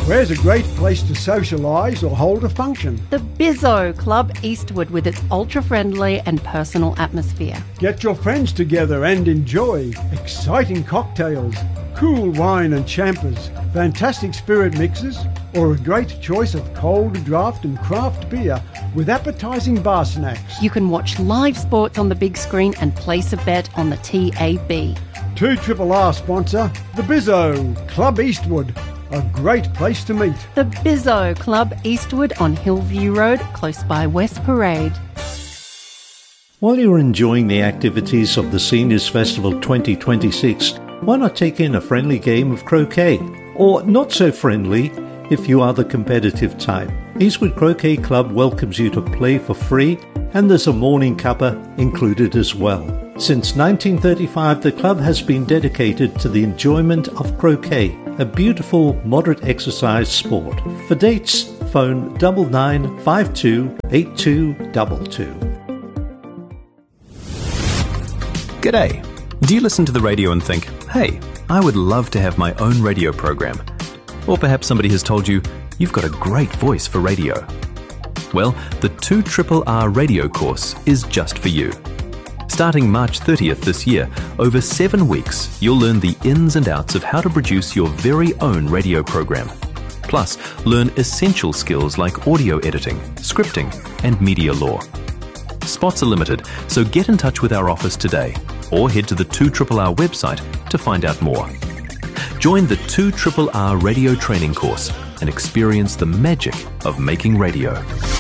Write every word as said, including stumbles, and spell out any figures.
Where's a great place to socialise or hold a function? The Bizzo Club Eastwood with its ultra-friendly and personal atmosphere. Get your friends together and enjoy exciting cocktails, cool wine and champers, fantastic spirit mixes, or a great choice of cold draft and craft beer with appetising bar snacks. You can watch live sports on the big screen and place a bet on the T A B. two R R sponsor, the Bizzo Club Eastwood. A great place to meet. The Bizzo Club Eastwood on Hillview Road, close by West Parade. While you're enjoying the activities of the Seniors Festival twenty twenty-six, why not take in a friendly game of croquet? Or not so friendly if you are the competitive type. Eastwood Croquet Club welcomes you to play for free, and there's a morning cuppa included as well. Since nineteen thirty-five, the club has been dedicated to the enjoyment of croquet, a beautiful, moderate exercise sport. For dates, phone double nine five two eight two two two. G'day. Do you listen to the radio and think, hey, I would love to have my own radio program? Or perhaps somebody has told you, you've got a great voice for radio. Well, the two R R R radio course is just for you. Starting March thirtieth this year, over seven weeks, you'll learn the ins and outs of how to produce your very own radio program. Plus, learn essential skills like audio editing, scripting, and media law. Spots are limited, so get in touch with our office today or head to the two R R R website to find out more. Join the two R R R radio training course and experience the magic of making radio.